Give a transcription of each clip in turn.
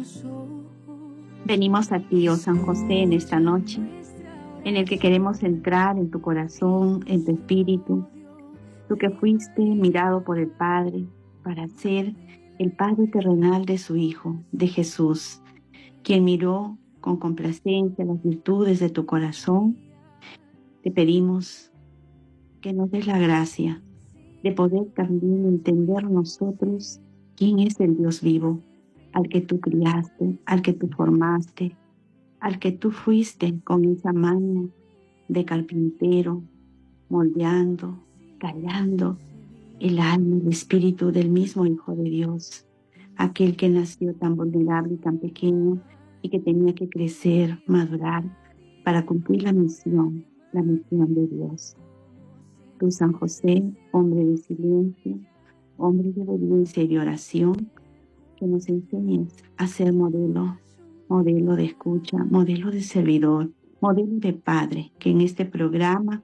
Venimos a ti, oh San José, en esta noche, en el que queremos entrar en tu corazón, en tu espíritu, tú que fuiste mirado por el Padre para ser el Padre terrenal de su Hijo, de Jesús, quien miró con complacencia las virtudes de tu corazón. Te pedimos que nos des la gracia de poder también entender nosotros quién es el Dios vivo, al que tú criaste, al que tú formaste, al que tú fuiste con esa mano de carpintero, moldeando, tallando el alma, el espíritu del mismo Hijo de Dios, aquel que nació tan vulnerable y tan pequeño y que tenía que crecer, madurar para cumplir la misión de Dios. Tú, San José, hombre de silencio, hombre de obediencia y de oración, que nos enseñes a ser modelo de escucha, modelo de servidor, modelo de padre, que en este programa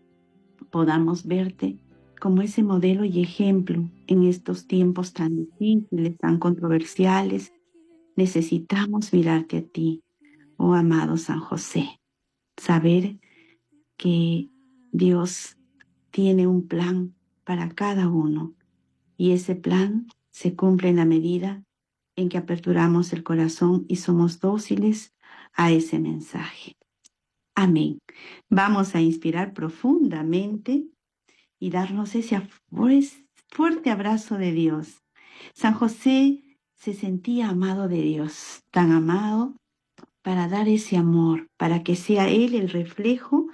podamos verte como ese modelo y ejemplo en estos tiempos tan difíciles, tan controversiales. Necesitamos mirarte a ti, oh amado San José, saber que Dios tiene un plan para cada uno y ese plan se cumple en la medida en que aperturamos el corazón y somos dóciles a ese mensaje. Amén. Vamos a inspirar profundamente y darnos ese fuerte abrazo de Dios. San José se sentía amado de Dios, tan amado para dar ese amor, para que sea Él el reflejo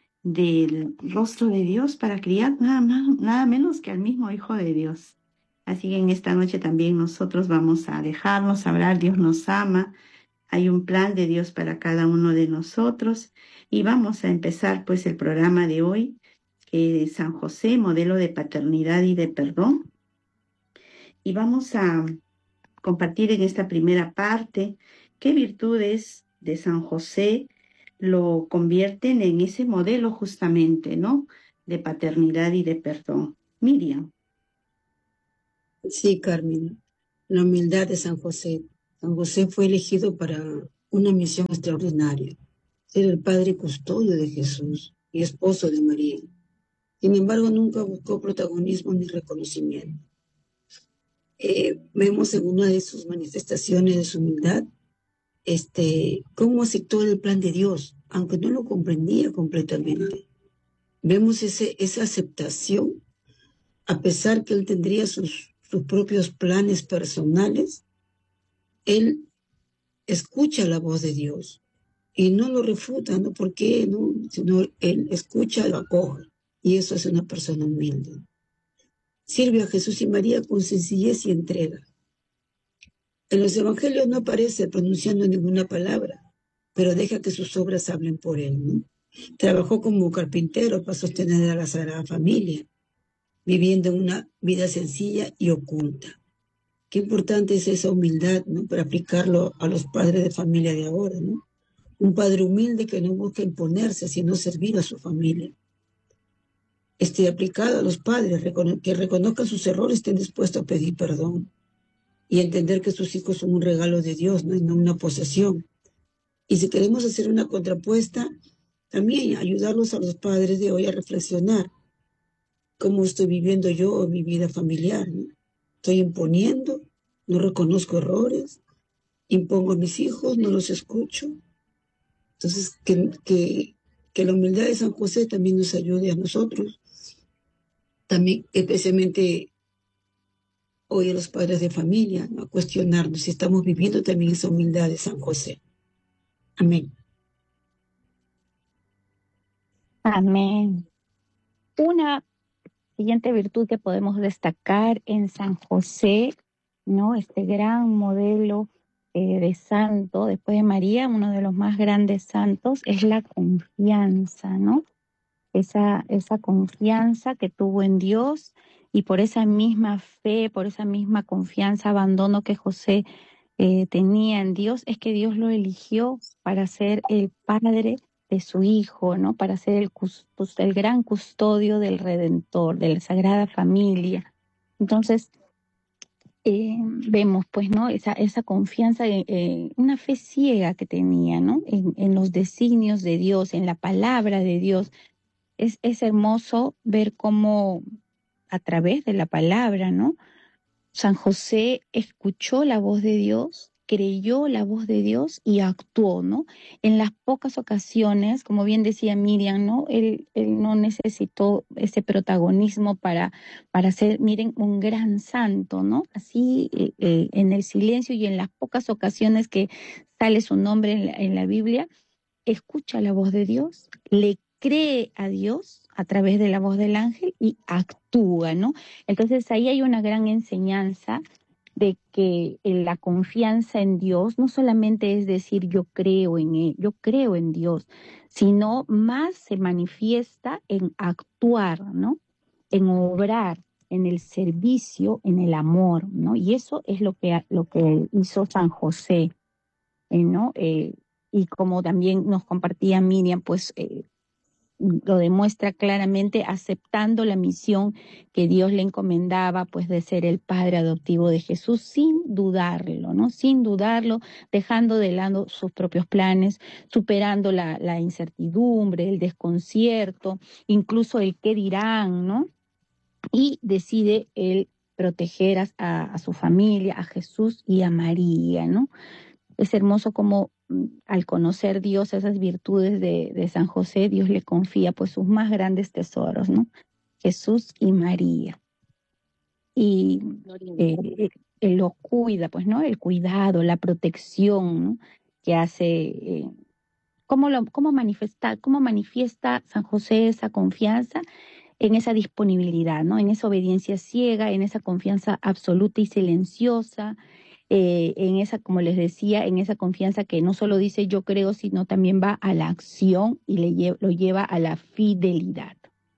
del rostro de Dios, para criar nada más, nada menos que al mismo Hijo de Dios. Así que en esta noche también nosotros vamos a dejarnos hablar. Dios nos ama, hay un plan de Dios para cada uno de nosotros y vamos a empezar pues el programa de hoy, San José, modelo de paternidad y de perdón. Y vamos a compartir en esta primera parte qué virtudes de San José lo convierten en ese modelo justamente, ¿no? De paternidad y de perdón. Miriam. Sí, Carmen, la humildad de San José. San José fue elegido para una misión extraordinaria, ser el padre custodio de Jesús y esposo de María. Sin embargo, nunca buscó protagonismo ni reconocimiento. Vemos en una de sus manifestaciones de su humildad, cómo aceptó el plan de Dios, aunque no lo comprendía completamente. Vemos esa aceptación, a pesar que él tendría sus propios planes personales. Él escucha la voz de Dios y no lo refuta, no porque no, sino él escucha, lo acoge, y eso es una persona humilde. Sirve a Jesús y María con sencillez y entrega. En los evangelios no aparece pronunciando ninguna palabra, pero deja que sus obras hablen por él, ¿no? Trabajó como carpintero para sostener a la Sagrada Familia, viviendo una vida sencilla y oculta. Qué importante es esa humildad, ¿no? Para aplicarlo a los padres de familia de ahora, ¿no? Un padre humilde que no busca imponerse, sino servir a su familia. Aplicado a los padres, que reconozcan sus errores, estén dispuestos a pedir perdón y entender que sus hijos son un regalo de Dios, ¿no? Y no una posesión. Y si queremos hacer una contrapuesta, también ayudarlos a los padres de hoy a reflexionar cómo estoy viviendo yo mi vida familiar, ¿no? Estoy imponiendo, no reconozco errores, impongo a mis hijos, no los escucho. Entonces, que la humildad de San José también nos ayude a nosotros, también especialmente hoy a los padres de familia, ¿no? A cuestionarnos si estamos viviendo también esa humildad de San José. Amén. Amén. Una siguiente virtud que podemos destacar en San José, ¿no? Este gran modelo de santo, después de María, uno de los más grandes santos, es la confianza, ¿no? Esa confianza que tuvo en Dios y por esa misma fe, por esa misma confianza, abandono que José tenía en Dios, es que Dios lo eligió para ser el padre de su hijo, ¿no? Para ser el gran custodio del Redentor, de la Sagrada Familia. Entonces, vemos pues, ¿no? Esa confianza, una fe ciega que tenía, ¿no? En los designios de Dios, en la palabra de Dios. Es hermoso ver cómo a través de la palabra, ¿no? San José escuchó la voz de Dios, creyó la voz de Dios y actuó, ¿no? En las pocas ocasiones, como bien decía Miriam, ¿no? Él no necesitó ese protagonismo para ser, miren, un gran santo, ¿no? Así, en el silencio y en las pocas ocasiones que sale su nombre en la Biblia, escucha la voz de Dios, le cree a Dios a través de la voz del ángel y actúa, ¿no? Entonces ahí hay una gran enseñanza de que la confianza en Dios no solamente es decir yo creo en él, yo creo en Dios, sino más se manifiesta en actuar, ¿no? En obrar, en el servicio, en el amor, ¿no? Y eso es lo que hizo San José, ¿no? Y como también nos compartía Miriam, pues lo demuestra claramente aceptando la misión que Dios le encomendaba, pues de ser el padre adoptivo de Jesús, sin dudarlo, ¿no? Sin dudarlo, dejando de lado sus propios planes, superando la incertidumbre, el desconcierto, incluso el qué dirán, ¿no? Y decide él proteger a su familia, a Jesús y a María, ¿no? Es hermoso como al conocer Dios esas virtudes de San José, Dios le confía pues sus más grandes tesoros, ¿no? Jesús y María. Y él lo cuida, pues, ¿no? El cuidado, la protección, ¿no? Que hace, cómo manifiesta San José esa confianza en esa disponibilidad, ¿no? En esa obediencia ciega, en esa confianza absoluta y silenciosa, en esa, como les decía, en esa confianza que no solo dice yo creo, sino también va a la acción y lo lleva a la fidelidad.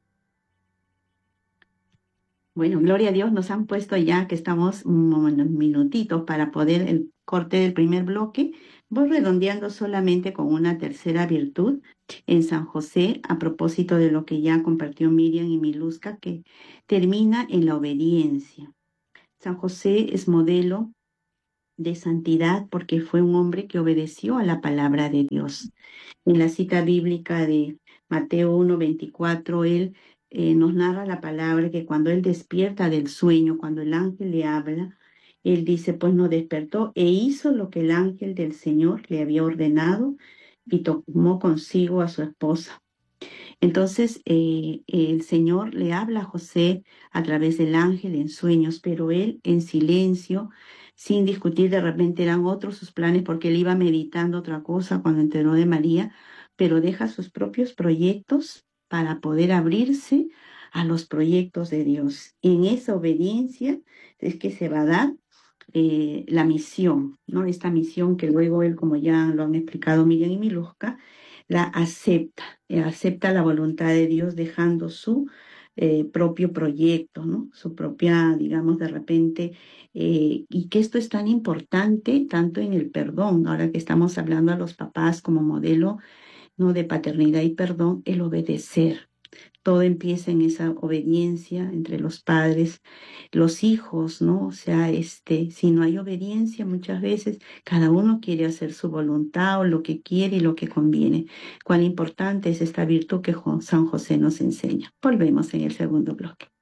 Bueno, gloria a Dios, nos han puesto ya que estamos unos minutitos para poder el corte del primer bloque. Voy redondeando solamente con una tercera virtud en San José, a propósito de lo que ya compartió Miriam y Miluska, que termina en la obediencia. San José es modelo de santidad porque fue un hombre que obedeció a la palabra de Dios. En la cita bíblica de Mateo 1:24, él nos narra la palabra que cuando él despierta del sueño, cuando el ángel le habla, él dice, pues no despertó e hizo lo que el ángel del Señor le había ordenado y tomó consigo a su esposa. Entonces el Señor le habla a José a través del ángel en sueños, pero él en silencio, sin discutir, de repente eran otros sus planes porque él iba meditando otra cosa cuando enteró de María, pero deja sus propios proyectos para poder abrirse a los proyectos de Dios. Y en esa obediencia es que se va a dar la misión, ¿no? Esta misión que luego él, como ya lo han explicado Miriam y Miluska, la acepta la voluntad de Dios dejando su propio proyecto, ¿no? Su propia, digamos, de repente, y que esto es tan importante tanto en el perdón, ahora que estamos hablando a los papás como modelo, ¿no? De paternidad y perdón, el obedecer. Todo empieza en esa obediencia entre los padres, los hijos, ¿no? O sea, si no hay obediencia, muchas veces cada uno quiere hacer su voluntad o lo que quiere y lo que conviene. Cuán importante es esta virtud que San José nos enseña. Volvemos en el segundo bloque.